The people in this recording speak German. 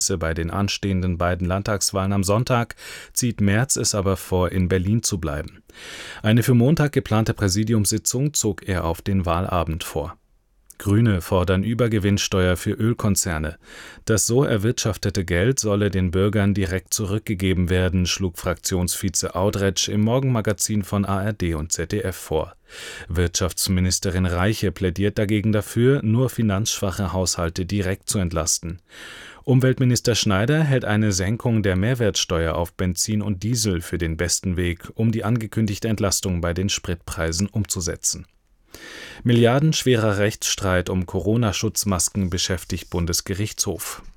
bei den anstehenden beiden Landtagswahlen am Sonntag, zieht Merz es aber vor, in Berlin zu bleiben. Eine für Montag geplante Präsidiumssitzung zog er auf den Wahlabend vor. Grüne fordern Übergewinnsteuer für Ölkonzerne. Das so erwirtschaftete Geld solle den Bürgern direkt zurückgegeben werden, schlug Fraktionsvize Audretsch im Morgenmagazin von ARD und ZDF vor. Wirtschaftsministerin Reiche plädiert dagegen dafür, nur finanzschwache Haushalte direkt zu entlasten. Umweltminister Schneider hält eine Senkung der Mehrwertsteuer auf Benzin und Diesel für den besten Weg, um die angekündigte Entlastung bei den Spritpreisen umzusetzen. Milliardenschwerer Rechtsstreit um Corona-Schutzmasken beschäftigt Bundesgerichtshof.